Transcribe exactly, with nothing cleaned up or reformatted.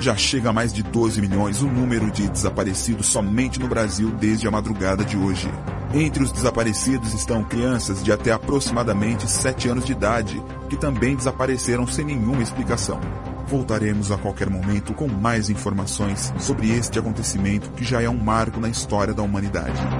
Já chega a mais de doze milhões o número de desaparecidos somente no Brasil desde a madrugada de hoje. Entre os desaparecidos estão crianças de até aproximadamente sete anos de idade, que também desapareceram sem nenhuma explicação. Voltaremos a qualquer momento com mais informações sobre este acontecimento que já é um marco na história da humanidade.